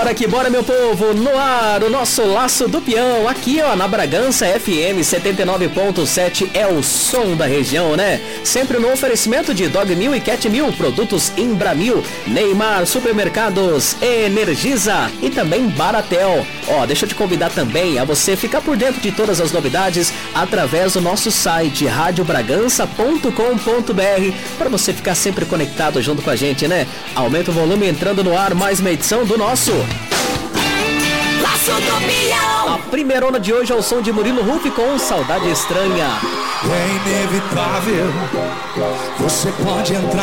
Bora que bora, meu povo, no ar, o nosso Laço do Peão, aqui ó, na Bragança FM 79.7, é o som da região, né? Sempre no oferecimento de Dog Mil e Cat Mil, produtos Imbramil, Neymar, Supermercados, Energisa e também Baratel. Ó, deixa eu te convidar também a você ficar por dentro de todas as novidades através do nosso site radiobragança.com.br, para você ficar sempre conectado junto com a gente, né? Aumenta o volume, entrando no ar mais uma edição do nosso Laço do Peão. A primeirona de hoje é o som de Murilo Huff com Saudade Estranha. É inevitável, você pode entrar